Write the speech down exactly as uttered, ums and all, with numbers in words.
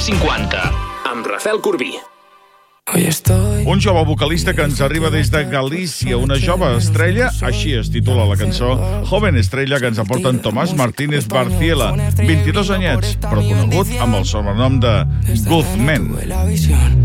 cinquanta, amb Rafael Corbí. Un jove vocalista que ens arriba des de Galícia, una jove estrella, així es titula la cançó, Joven Estrella, que ens aporta en Tomàs Martínez Barciela, vint-i-dos anyets, però conegut amb el sobrenom de Guzmán.